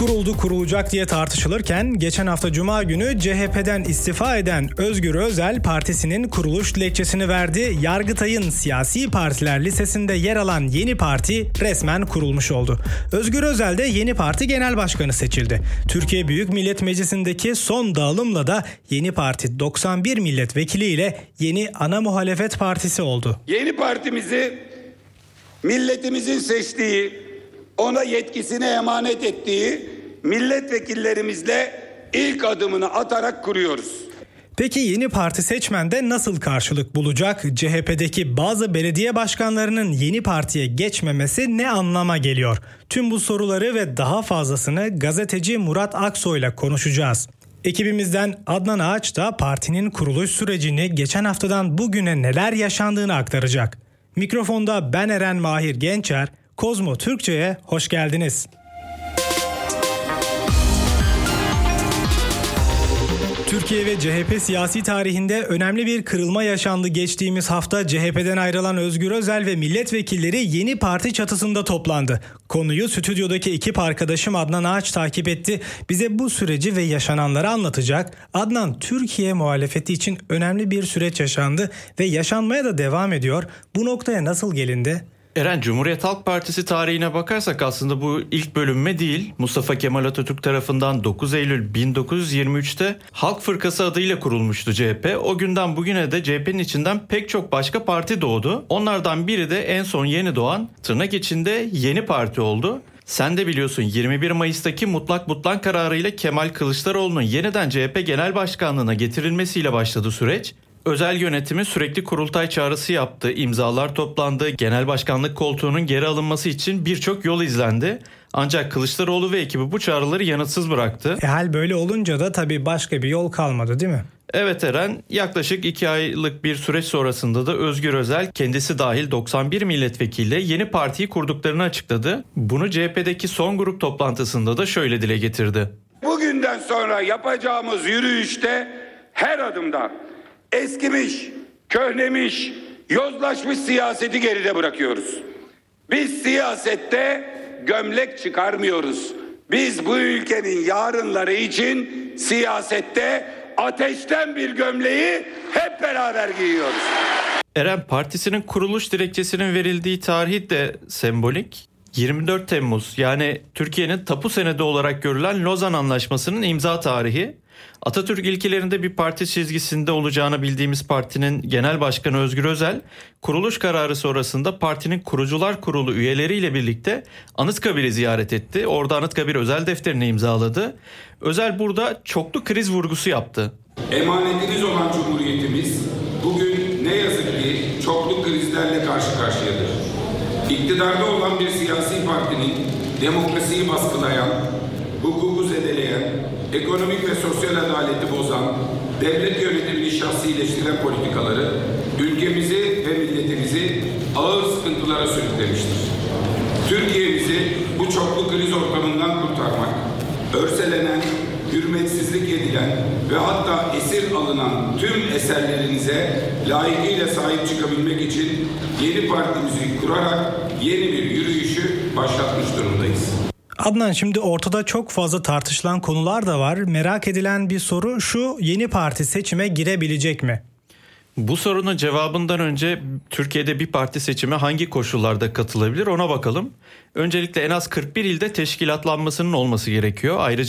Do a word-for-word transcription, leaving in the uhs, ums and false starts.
kuruldu kurulacak diye tartışılırken geçen hafta Cuma günü C H P'den istifa eden Özgür Özel partisinin kuruluş dilekçesini verdi. Yargıtay'ın siyasi partiler listesinde yer alan yeni parti resmen kurulmuş oldu. Özgür Özel de yeni parti genel başkanı seçildi. Türkiye Büyük Millet Meclisi'ndeki son dağılımla da yeni parti doksan bir milletvekiliyle yeni ana muhalefet partisi oldu. Yeni partimizi milletimizin seçtiği, ona yetkisini emanet ettiği milletvekillerimizle ilk adımını atarak kuruyoruz. Peki yeni parti seçmende nasıl karşılık bulacak? C H P'deki bazı belediye başkanlarının yeni partiye geçmemesi ne anlama geliyor? Tüm bu soruları ve daha fazlasını gazeteci Murat Aksoy'la konuşacağız. Ekibimizden Adnan Ağaç da partinin kuruluş sürecini geçen haftadan bugüne neler yaşandığını aktaracak. Mikrofonda ben Eren Mahir Gençer, Kozmo Türkçe'ye hoş geldiniz. Türkiye ve C H P siyasi tarihinde önemli bir kırılma yaşandı. Geçtiğimiz hafta C H P'den ayrılan Özgür Özel ve milletvekilleri yeni parti çatısında toplandı. Konuyu stüdyodaki ekip arkadaşım Adnan Ağaç takip etti. Bize bu süreci ve yaşananları anlatacak. Adnan, Türkiye muhalefeti için önemli bir süreç yaşandı ve yaşanmaya da devam ediyor. Bu noktaya nasıl gelindi? Eren, Cumhuriyet Halk Partisi tarihine bakarsak aslında bu ilk bölünme değil. Mustafa Kemal Atatürk tarafından dokuz Eylül bin dokuz yüz yirmi üçte Halk Fırkası adıyla kurulmuştu C H P. O günden bugüne de C H P'nin içinden pek çok başka parti doğdu. Onlardan biri de en son yeni doğan, tırnak içinde yeni parti oldu. Sen de biliyorsun, yirmi bir Mayıs'taki mutlak butlan kararıyla Kemal Kılıçdaroğlu'nun yeniden C H P Genel Başkanlığı'na getirilmesiyle başladı süreç. Özel yönetimi sürekli kurultay çağrısı yaptı, imzalar toplandı, genel başkanlık koltuğunun geri alınması için birçok yol izlendi. Ancak Kılıçdaroğlu ve ekibi bu çağrıları yanıtsız bıraktı. E hal böyle olunca da tabii başka bir yol kalmadı, değil mi? Evet Eren, yaklaşık iki aylık bir süreç sonrasında da Özgür Özel kendisi dahil doksan bir milletvekiliyle yeni partiyi kurduklarını açıkladı. Bunu C H P'deki son grup toplantısında da şöyle dile getirdi. Bugünden sonra yapacağımız yürüyüşte her adımda eskimiş, köhnemiş, yozlaşmış siyaseti geride bırakıyoruz. Biz siyasette gömlek çıkarmıyoruz. Biz bu ülkenin yarınları için siyasette ateşten bir gömleği hep beraber giyiyoruz. Eren, partisinin kuruluş dilekçesinin verildiği tarih de sembolik. yirmi dört Temmuz, yani Türkiye'nin tapu senedi olarak görülen Lozan Anlaşması'nın imza tarihi. Atatürk ilkelerinde bir parti çizgisinde olacağını bildiğimiz partinin genel başkanı Özgür Özel, kuruluş kararı sonrasında partinin kurucular kurulu üyeleriyle birlikte Anıtkabir'i ziyaret etti. Orada Anıtkabir özel defterini imzaladı. Özel burada çoklu kriz vurgusu yaptı. Emanetiniz olan Cumhuriyetimiz bugün ne yazık ki çoklu krizlerle karşı karşıyadır. İktidarda olan bir siyasi partinin demokrasiyi baskılayan, hukuku zedeleyen, ekonomik ve sosyal adaleti bozan, devlet yönetimini şahsileştiren politikaları ülkemizi ve milletimizi ağır sıkıntılara sürüklemiştir. Türkiye'mizi bu çoklu kriz ortamından kurtarmak, örselenen, hürmetsizlik edilen ve hatta esir alınan tüm eserlerinize layıkıyla sahip çıkabilmek için yeni partimizi kurarak yeni bir yürüyüşü başlatmış durumdayız. Adnan, şimdi ortada çok fazla tartışılan konular da var. Merak edilen bir soru şu: yeni parti seçime girebilecek mi? Bu sorunun cevabından önce Türkiye'de bir parti seçime hangi koşullarda katılabilir ona bakalım. Öncelikle en az kırk bir ilde teşkilatlanmasının olması gerekiyor. Ayrıca